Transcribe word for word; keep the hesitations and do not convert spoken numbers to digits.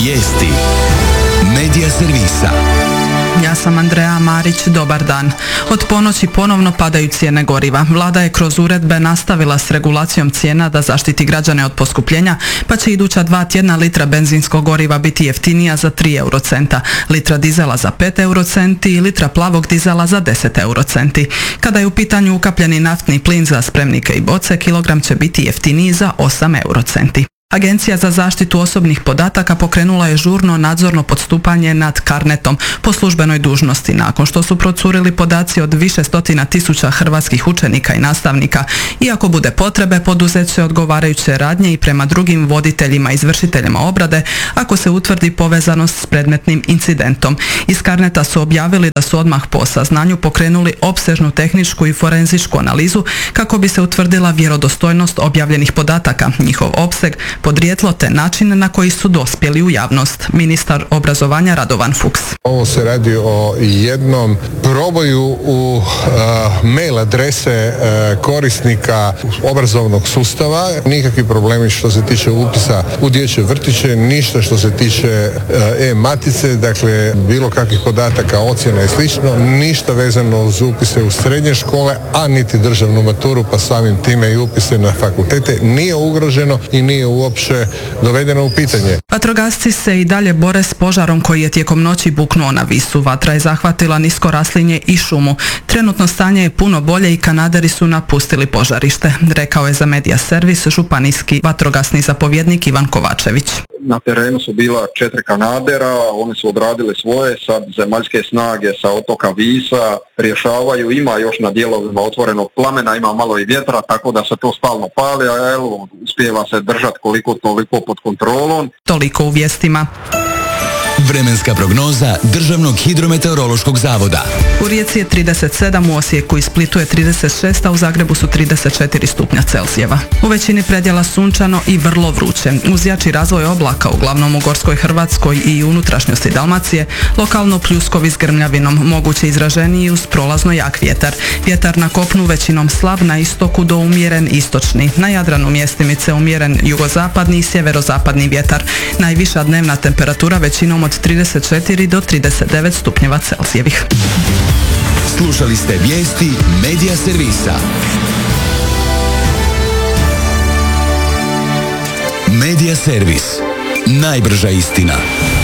Vijesti Medija servisa. Ja sam Andreja Marić, dobar dan. Od ponoći ponovno padaju cijene goriva. Vlada je kroz uredbe nastavila s regulacijom cijena da zaštiti građane od poskupljenja, pa će iduća dva tjedna litra benzinskog goriva biti jeftinija za tri eurocenta, litra dizela za pet eurocenti i litra plavog dizela za deset eurocenti. Kada je u pitanju ukapljeni naftni plin za spremnike i boce, kilogram će biti jeftiniji za osam eurocenti. Agencija za zaštitu osobnih podataka pokrenula je žurno nadzorno postupanje nad Carnetom po službenoj dužnosti nakon što su procurili podaci od više stotina tisuća hrvatskih učenika i nastavnika. Iako bude potrebe, poduzet će odgovarajuće radnje i prema drugim voditeljima i izvršiteljima obrade ako se utvrdi povezanost s predmetnim incidentom. Iz Carneta su objavili da su odmah po saznanju pokrenuli opsežnu tehničku i forenzičku analizu kako bi se utvrdila vjerodostojnost objavljenih podataka, njihov opseg, podrijetlo te način na koji su dospjeli u javnost. Ministar obrazovanja Radovan Fuchs. Ovo se radi o jednom proboju u uh, mail adrese uh, korisnika obrazovnog sustava. Nikakvi problemi što se tiče upisa u dječje vrtiće, ništa što se tiče uh, e-matice, dakle bilo kakvih podataka, ocjena i slično, ništa vezano uz upise u srednje škole, a niti državnu maturu, pa samim time i upise na fakultete nije ugroženo i nije uopće dovedeno u pitanje. Vatrogasci se i dalje bore s požarom koji je tijekom noći buknuo na Visu. Vatra je zahvatila nisko raslinje i šumu. Trenutno stanje je puno bolje i kanaderi su napustili požarište, rekao je za Medija servis županijski vatrogasni zapovjednik Ivan Kovačević. Na terenu su bila četiri kanadera, oni su odradili svoje, sad zemaljske snage sa otoka Visa rješavaju, ima još na dijelovima otvorenog plamena, ima malo i vjetra, tako da se to stalno pali, a evo, uspijeva se držati koliko toliko pod kontrolom. Toliko u vijestima. Vremenska prognoza Državnog hidrometeorološkog zavoda. U Rijeci je trideset sedam, u Osijeku i Splitu je trideset šest, a u Zagrebu su trideset četiri stupnja Celzijeva. U većini predjela sunčano i vrlo vruće. Uz jači razvoj oblaka, uglavnom u Gorskoj Hrvatskoj i unutrašnjosti Dalmacije, lokalno pljuskovi s grmljavinom, moguće izraženiji uz prolazno jak vjetar. Vjetar na kopnu većinom slab, na istoku do umjeren istočni. Na Jadranu mjestimice umjeren jugozapadni i sjeverozapadni vjetar. Najviša dnevna temperatura većinom od trideset četiri do trideset devet stupnjeva Celzijevih. Slušali ste vijesti Medija servisa. Medija servis. Najbrža istina.